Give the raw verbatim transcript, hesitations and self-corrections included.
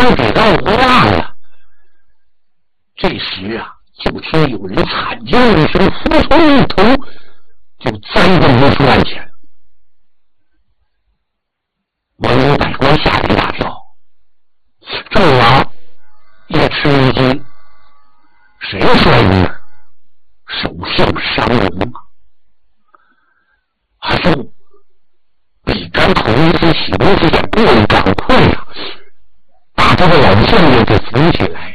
能给到话呀。这时啊，就听有人惨叫一声，扑通一头就栽到吴书案前。文武百官吓了一大跳，纣王也吃一惊，谁说的？首相伤人吗？还是比干头一次洗东西也不能赶快呀，把这个老相爷给扶起来。